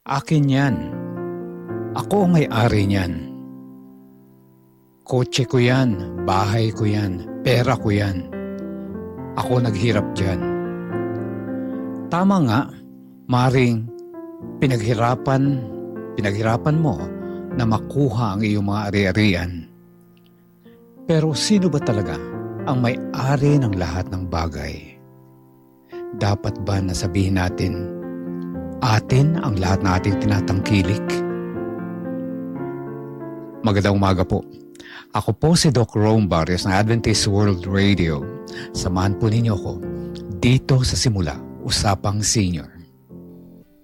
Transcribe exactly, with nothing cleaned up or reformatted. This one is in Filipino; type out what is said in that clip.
Akin yan. Ako ang may-ari niyan. Kotse ko yan, bahay ko yan, pera ko yan. Ako naghirap dyan. Tama nga, maring pinaghirapan, pinaghirapan mo na makuha ang iyong mga ari-arian. Pero sino ba talaga ang may-ari ng lahat ng bagay? Dapat ba nasabihin natin, atin ang lahat na ating tinatangkilik? Magandang umaga po. Ako po si Doc Rome Barrios ng Adventist World Radio. Samahan po ninyo ko dito sa Simula, Usapang Senior.